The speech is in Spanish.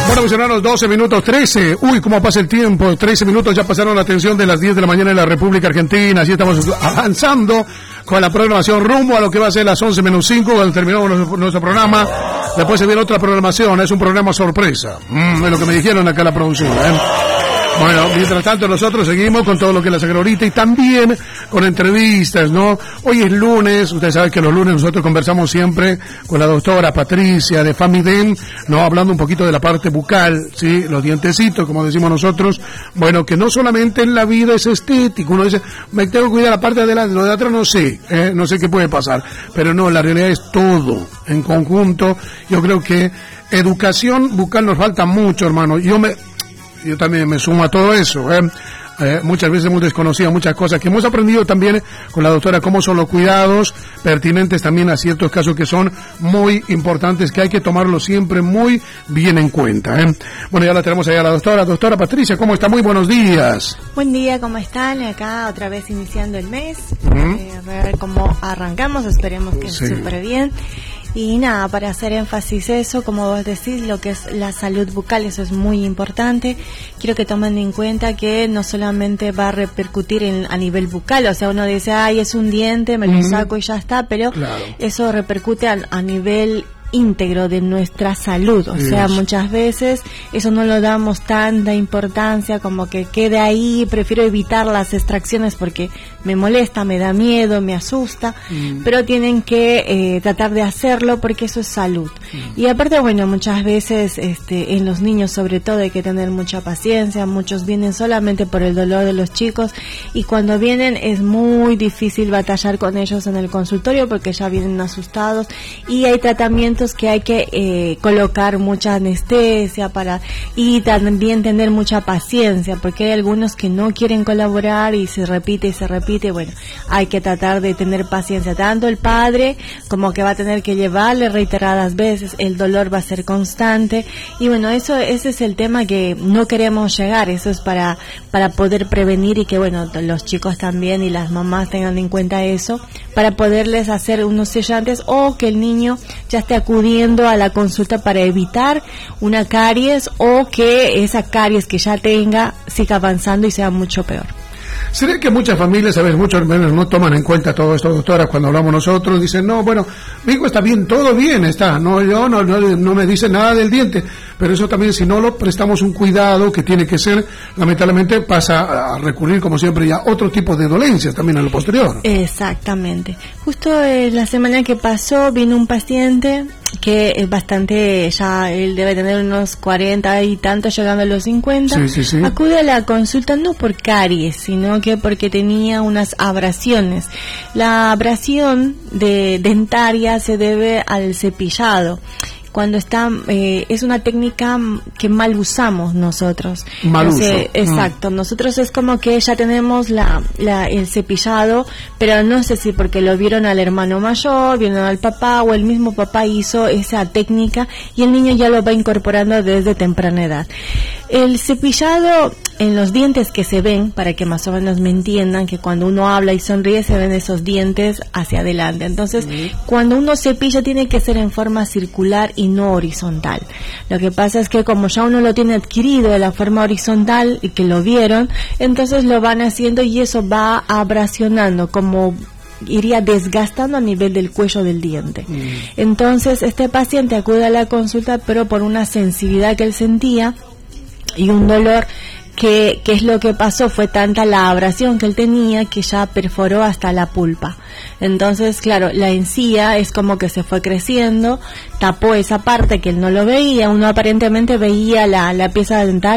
Bueno, mencionaron 12 minutos 13. Uy, cómo pasa el tiempo. 13 minutos ya pasaron la atención de las 10 de la mañana en la República Argentina. Así estamos avanzando con la programación rumbo a lo que va a ser las 11 menos 5 cuando terminamos nuestro programa. Después se viene otra programación. Es un programa sorpresa. Es lo que me dijeron acá en la producción, Bueno, mientras tanto nosotros seguimos con todo lo que es la Sagrorita y también con entrevistas, ¿no? Hoy es lunes, ustedes saben que los lunes nosotros conversamos siempre con la doctora Patricia de Famiden, ¿no? Hablando un poquito de la parte bucal, ¿sí? Los dientecitos, como decimos nosotros. Bueno, que no solamente en la vida es estético, uno dice, me tengo que cuidar la parte de adelante, lo de atrás no sé, no sé qué puede pasar. Pero no, la realidad es todo en conjunto. Yo creo que educación bucal nos falta mucho, hermano. Yo también me sumo a todo eso, muchas veces hemos desconocido muchas cosas que hemos aprendido también con la doctora, cómo son los cuidados pertinentes también a ciertos casos que son muy importantes, que hay que tomarlos siempre muy bien en cuenta, Bueno, ya la tenemos allá a la doctora Patricia, ¿cómo está? Muy buenos días. Buen día, ¿cómo están? Acá otra vez iniciando el mes, a ver cómo arrancamos, esperemos que súper bien. Y nada, para hacer énfasis eso, como vos decís, lo que es la salud bucal, eso es muy importante. Quiero que tomen en cuenta que no solamente va a repercutir a nivel bucal, o sea, uno dice, ay, es un diente, me lo saco y ya está, pero eso repercute a nivel íntegro de nuestra salud, o sea, muchas veces eso no lo damos tanta importancia, como que quede ahí, prefiero evitar las extracciones porque me molesta, me da miedo, me asusta, pero tienen que tratar de hacerlo porque eso es salud. Y aparte, bueno, muchas veces en los niños sobre todo hay que tener mucha paciencia, muchos vienen solamente por el dolor de los chicos y cuando vienen es muy difícil batallar con ellos en el consultorio porque ya vienen asustados y hay tratamientos que hay que colocar mucha anestesia y también tener mucha paciencia porque hay algunos que no quieren colaborar y se repite, bueno, hay que tratar de tener paciencia, tanto el padre como que va a tener que llevarle reiteradas veces, el dolor va a ser constante y bueno, ese es el tema que no queremos llegar, eso es para poder prevenir y que bueno, los chicos también y las mamás tengan en cuenta eso, para poderles hacer unos sellantes o que el niño ya esté acudiendo a la consulta para evitar una caries o que esa caries que ya tenga siga avanzando y sea mucho peor. ¿Sería que muchas familias, a veces muchos menos no toman en cuenta todo esto, doctora, cuando hablamos nosotros? Dicen, no, bueno, mi hijo está bien, todo bien está, no me dice nada del diente, pero eso también, si no lo prestamos un cuidado que tiene que ser, lamentablemente pasa a recurrir, como siempre, ya a otro tipo de dolencias también en lo posterior. Exactamente. Justo la semana que pasó vino un paciente que es bastante, ya él debe tener unos 40 y tantos, llegando a los 50, acude a la consulta no por caries, sino que porque tenía unas abrasiones. La abrasión dentaria se debe al cepillado. Cuando es una técnica que mal usamos nosotros. Exacto, nosotros es como que ya tenemos el cepillado, pero no sé si porque lo vieron al hermano mayor, vieron al papá o el mismo papá hizo esa técnica y el niño ya lo va incorporando desde temprana edad. El cepillado en los dientes que se ven, para que más o menos me entiendan, que cuando uno habla y sonríe se ven esos dientes hacia adelante. Entonces, cuando uno cepilla tiene que ser en forma circular y no horizontal. Lo que pasa es que como ya uno lo tiene adquirido de la forma horizontal y que lo vieron, entonces lo van haciendo y eso va abrasionando, como iría desgastando a nivel del cuello del diente. Entonces, este paciente acude a la consulta, pero por una sensibilidad que él sentía y un dolor que es lo que pasó, fue tanta la abrasión que él tenía que ya perforó hasta la pulpa. Entonces, claro, la encía es como que se fue creciendo, tapó esa parte que él no lo veía, uno aparentemente veía la pieza dental